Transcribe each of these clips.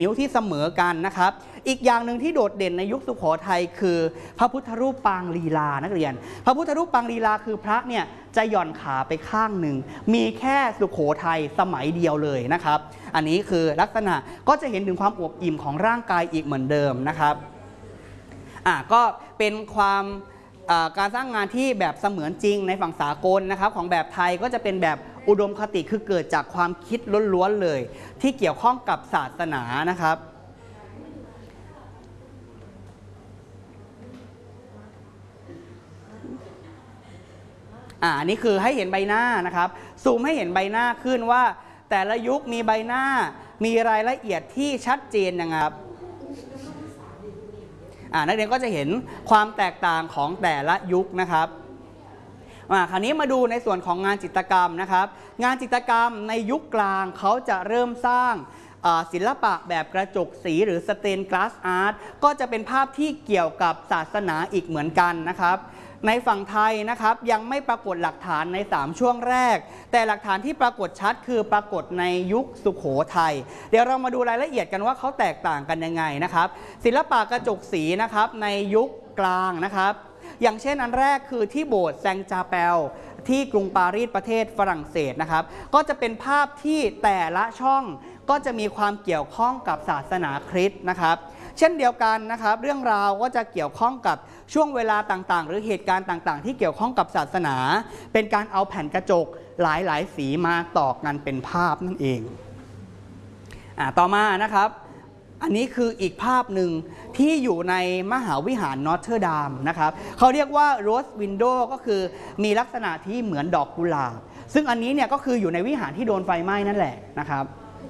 นิ้วที่เสมอกันนะครับอีกอย่างหนึ่งที่โดดเด่นในยุคสุโขทัยคือพระพุทธรูปปางลีลานักเรียนพระพุทธรูปปางลีลาคือพระเนี่ยจะหย่อนขาไปข้างหนึ่งมีแค่สุโขทัยสมัยเดียวเลยนะครับอันนี้คือลักษณะก็จะเห็นถึงความอวบอิ่มของร่างกายอีกเหมือนเดิมนะครับก็เป็นความการสร้างงานที่แบบเสมือนจริงในฝั่งสากลนะครับของแบบไทยก็จะเป็นแบบอุดมคติคือเกิดจากความคิดล้วนๆเลยที่เกี่ยวข้องกับศาสนานะครับอันนี้คือให้เห็นใบหน้านะครับซูมให้เห็นใบหน้าขึ้นว่าแต่ละยุคมีใบหน้ามีรายละเอียดที่ชัดเจนยังไงครับนักเรียนก็จะเห็นความแตกต่างของแต่ละยุคนะครับคราวนี้มาดูในส่วนของงานจิตรกรรมนะครับงานจิตรกรรมในยุคกลางเขาจะเริ่มสร้างศิลปะแบบกระจกสีหรือสเตนกลาสอาร์ตก็จะเป็นภาพที่เกี่ยวกับศาสนาอีกเหมือนกันนะครับในฝั่งไทยนะครับยังไม่ปรากฏหลักฐานใน3ช่วงแรกแต่หลักฐานที่ปรากฏชัดคือปรากฏในยุคสุโขทัยเดี๋ยวเรามาดูรายละเอียดกันว่าเขาแตกต่างกันยังไงนะครับศิลปะกระจกสีนะครับในยุคกลางนะครับอย่างเช่นอันแรกคือที่โบสถ์แซงจาเปลที่กรุงปารีสประเทศฝรั่งเศสนะครับก็จะเป็นภาพที่แต่ละช่องก็จะมีความเกี่ยวข้องกับศาสนาคริสต์นะครับเช่นเดียวกันนะครับเรื่องราวก็จะเกี่ยวข้องกับช่วงเวลาต่างๆหรือเหตุการณ์ต่างๆที่เกี่ยวข้องกับศาสนาเป็นการเอาแผ่นกระจกหลายๆสีมาต่อกันเป็นภาพนั่นเองต่อมานะครับอันนี้คืออีกภาพหนึ่งที่อยู่ในมหาวิหารนอตเทอร์ดามนะครับเขาเรียกว่าโรสวินโดว์ก็คือมีลักษณะที่เหมือนดอกกุหลาบซึ่งอันนี้เนี่ยก็คืออยู่ในวิหารที่โดนไฟไหม้นั่นแหละนะครับ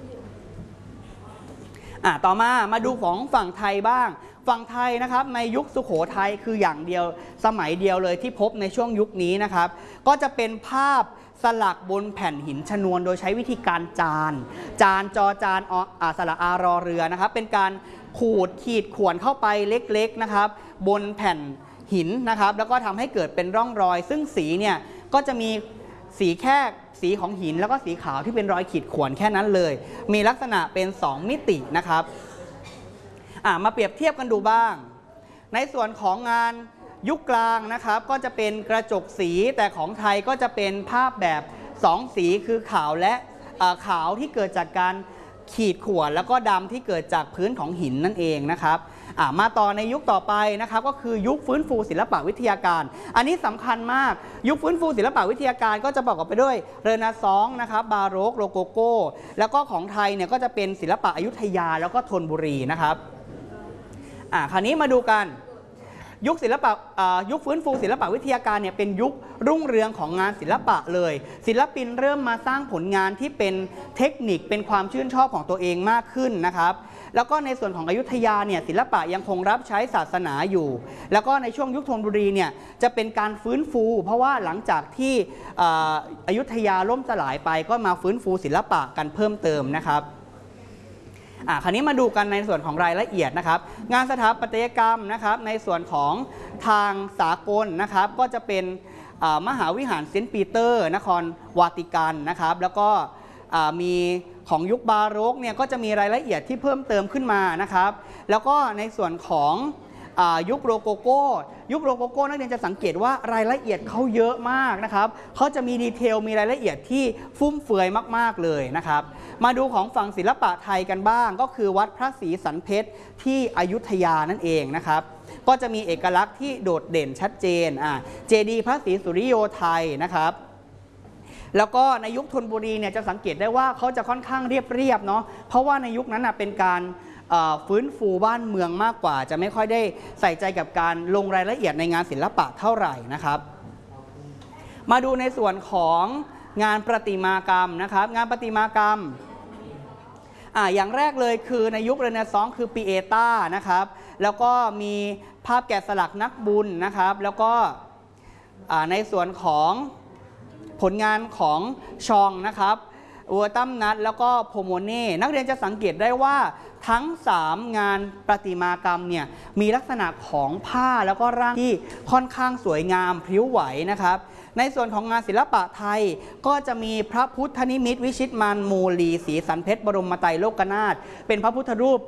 ต่อมาดูของฝั่งไทยบ้างฝั่งไทยนะครับในยุคสุโขทัยคืออย่างเดียวสมัยเดียวเลยที่พบในช่วงยุคนี้นะครับก็จะเป็นภาพสลักบนแผ่นหินชนวนโดยใช้วิธีการจานจอจานสระอารอเรือนะครับเป็นการขีดข่วนเข้าไปเล็กๆนะครับบนแผ่นหินนะครับแล้วก็ทำให้เกิดเป็นร่องรอยซึ่งสีเนี่ยก็จะมีสีแค่สีของหินแล้วก็สีขาวที่เป็นรอยขีดข่วนแค่นั้นเลยมีลักษณะเป็น2มิตินะครับมาเปรียบเทียบกันดูบ้างในส่วนของงานยุคกลางนะครับก็จะเป็นกระจกสีแต่ของไทยก็จะเป็นภาพแบบ2สีคือขาวและขาวที่เกิดจากการขีดข่วนแล้วก็ดำที่เกิดจากพื้นของหินนั่นเองนะครับมาต่อในยุคต่อไปนะครับก็คือยุคฟื้นฟูศิลปวิทยาการอันนี้สำคัญมากยุคฟื้นฟูศิลปวิทยาการก็จะประกอบไปด้วยเรเนซองส์นะครับบาโรกโรโกโก้แล้วก็ของไทยเนี่ยก็จะเป็นศิลปะอยุธยาแล้วก็ธนบุรีนะครับคราวนี้มาดูกันยุคฟื้นฟูศิลปวิทยาการเนี่ยเป็นยุครุ่งเรืองของงานศิลปะเลยศิลปินเริ่มมาสร้างผลงานที่เป็นเทคนิคเป็นความชื่นชอบของตัวเองมากขึ้นนะครับแล้วก็ในส่วนของอยุธยาเนี่ยศิลปะยังคงรับใช้ศาสนาอยู่แล้วก็ในช่วงยุคธนบุรีเนี่ยจะเป็นการฟื้นฟูเพราะว่าหลังจากที่อยุธยาล่มสลายไปก็มาฟื้นฟูศิลปะกันเพิ่มเติมนะครับคราวนี้มาดูกันในส่วนของรายละเอียดนะครับงานสถาปัตยกรรมนะครับในส่วนของทางสากลนะครับก็จะเป็นมหาวิหารเซนต์ปีเตอร์นครวาติกันนะครับแล้วก็มีของยุคบาโรกเนี่ยก็จะมีรายละเอียดที่เพิ่มเติมขึ้นมานะครับแล้วก็ในส่วนของยุคโรโกโก้นักเรียนจะสังเกตว่ารายละเอียดเขาเยอะมากนะครับเขาจะมีดีเทลมีรายละเอียดที่ฟุ่มเฟือยมากๆเลยนะครับมาดูของฝั่งศิลปะไทยกันบ้างก็คือวัดพระศรีสันเพชรที่อยุธยานั่นเองนะครับก็จะมีเอกลักษณ์ที่โดดเด่นชัดเจนเจดีย์พระศรีสุริโยไทยนะครับแล้วก็ในยุคธนบุรีเนี่ยจะสังเกตได้ว่าเขาจะค่อนข้างเรียบเนาะเพราะว่าในยุคนั้นเป็นการฟื้นฟูบ้านเมืองมากกว่าจะไม่ค่อยได้ใส่ใจกับการลงรายละเอียดในงานศิลปะเท่าไหร่นะครับมาดูในส่วนของงานประติมากรรมนะครับงานประติมากรรมอย่างแรกเลยคือในยุคเรเนซองส์คือปีเอต้านะครับแล้วก็มีภาพแกะสลักนักบุญนะครับแล้วก็ในส่วนของผลงานของชองนะครับอัวตัมนัทแล้วก็โพโมเน่นักเรียนจะสังเกตได้ว่าทั้ง3งานประติมากรรมเนี่ยมีลักษณะของผ้าแล้วก็ร่างที่ค่อนข้างสวยงามพริ้วไหวนะครับในส่วนของงานศิลปะไทยก็จะมีพระพุทธนิมิตวิชิตมารโมลีศรีสันเพชรบรมไตรโลกนาถเป็นพระพุทธรูป